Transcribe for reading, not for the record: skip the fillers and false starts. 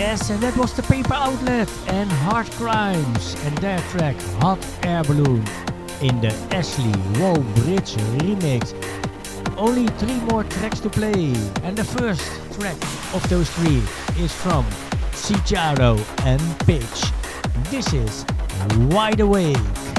Yes, and that was the Paper Outlet and Hard Crimes and their track Hot Air Balloon in the Ashley Whoa Bridge remix. Only 3 more tracks to play, and the first track of those 3 is from Cicciaro and Pitch. This is Wide Awake.